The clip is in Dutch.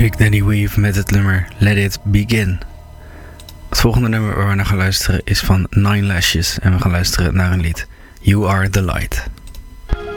Big Daddy Weave met het nummer Let It Begin. Het volgende nummer waar we naar gaan luisteren is van Nine Lashes en we gaan luisteren naar een lied You Are The Light.